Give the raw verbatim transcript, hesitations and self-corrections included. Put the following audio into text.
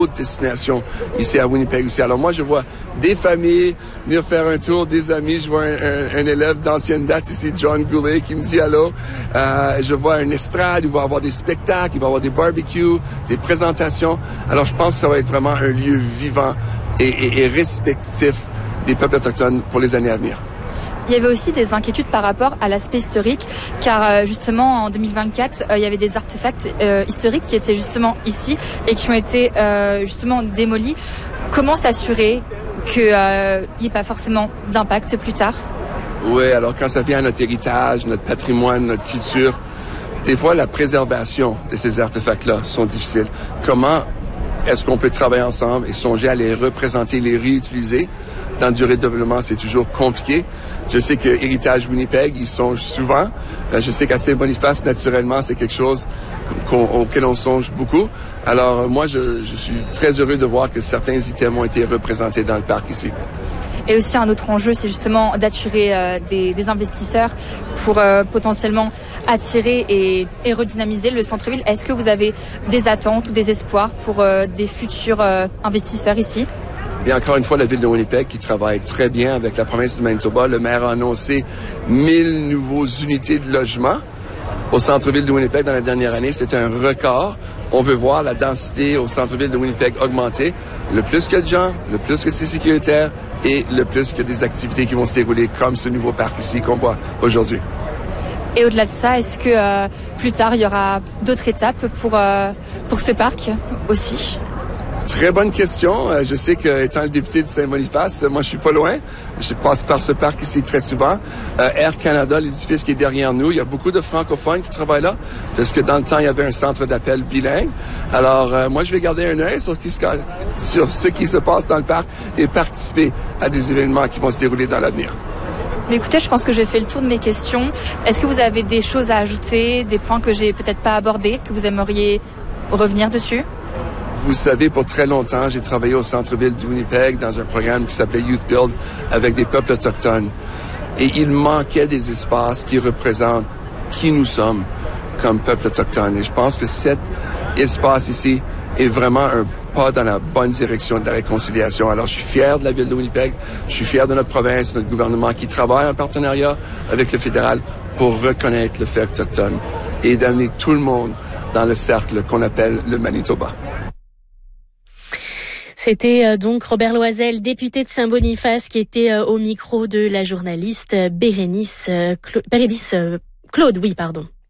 d'autres destinations ici à Winnipeg aussi. Alors moi, je vois des familles venir faire un tour, des amis. Je vois un, un, un élève d'ancienne date ici, John Goulet, qui me dit allô. Euh, je vois une estrade, il va y avoir des spectacles, il va y avoir des barbecues, des présentations. Alors je pense que ça va être vraiment un lieu vivant et, et, et respectif des peuples autochtones pour les années à venir. Il y avait aussi des inquiétudes par rapport à l'aspect historique, car euh, justement en deux mille vingt-quatre, euh, il y avait des artefacts euh, historiques qui étaient justement ici et qui ont été euh, justement démolis. Comment s'assurer qu'il n'y euh, ait pas forcément d'impact plus tard? Oui, alors quand ça vient à notre héritage, notre patrimoine, notre culture, des fois la préservation de ces artefacts-là sont difficiles. Comment est-ce qu'on peut travailler ensemble et songer à les représenter, les réutiliser? Dans la durée de développement, c'est toujours compliqué. Je sais que Héritage Winnipeg, ils songent souvent. Euh, je sais qu'à Saint-Boniface, naturellement, c'est quelque chose qu'on, auquel on songe beaucoup. Alors, moi, je, je suis très heureux de voir que certains items ont été représentés dans le parc ici. Et aussi, un autre enjeu, c'est justement d'attirer euh, des, des investisseurs pour euh, potentiellement attirer et, et redynamiser le centre-ville. Est-ce que vous avez des attentes ou des espoirs pour euh, des futurs euh, investisseurs ici? Bien, encore une fois, la ville de Winnipeg qui travaille très bien avec la province du Manitoba. Le maire a annoncé mille nouveaux unités de logement au centre-ville de Winnipeg dans la dernière année. C'est un record. On veut voir la densité au centre-ville de Winnipeg augmenter. Le plus qu'il y a de gens, le plus que c'est sécuritaire et le plus qu'il y a des activités qui vont se dérouler comme ce nouveau parc ici qu'on voit aujourd'hui. Et au-delà de ça, est-ce que euh, plus tard, il y aura d'autres étapes pour, euh, pour ce parc aussi? Très bonne question. Euh, je sais que, étant le député de Saint-Boniface, moi, je suis pas loin. Je passe par ce parc ici très souvent. Euh, Air Canada, l'édifice qui est derrière nous, il y a beaucoup de francophones qui travaillent là, parce que dans le temps, il y avait un centre d'appel bilingue. Alors, euh, moi, je vais garder un œil sur, qui, sur ce qui se passe dans le parc et participer à des événements qui vont se dérouler dans l'avenir. Mais écoutez, je pense que j'ai fait le tour de mes questions. Est-ce que vous avez des choses à ajouter, des points que j'ai peut-être pas abordés, que vous aimeriez revenir dessus? Vous savez, pour très longtemps, j'ai travaillé au centre-ville de Winnipeg dans un programme qui s'appelait Youth Build avec des peuples autochtones. Et il manquait des espaces qui représentent qui nous sommes comme peuple autochtone. Et je pense que cet espace ici est vraiment un pas dans la bonne direction de la réconciliation. Alors, je suis fier de la ville de Winnipeg, je suis fier de notre province, notre gouvernement qui travaille en partenariat avec le fédéral pour reconnaître le fait autochtone et d'amener tout le monde dans le cercle qu'on appelle le Manitoba. C'était donc Robert Loisel, député de Saint-Boniface, qui était au micro de la journaliste Bérénice Cla- Bérénice Claude, oui, pardon.